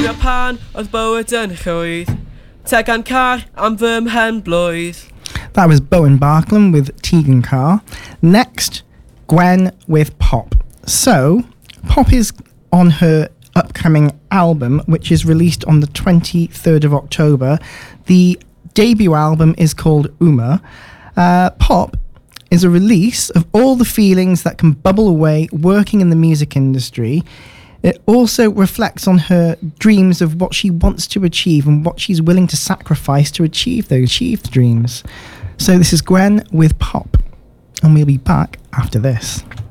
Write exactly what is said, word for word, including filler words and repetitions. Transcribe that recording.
Cofio pan oedd bywyd yn llwydd, tegan car am fy mhen blwydd. That was Bowen Barkland with Tegan Carr. Next, Gwen with Pop. So, Pop is on her upcoming album, which is released on the twenty-third of October. The debut album is called Uma. Uh, Pop is a release of all the feelings that can bubble away working in the music industry. It also reflects on her dreams of what she wants to achieve and what she's willing to sacrifice to achieve those achieved dreams. So this is Gwen with Pop, and we'll be back after this.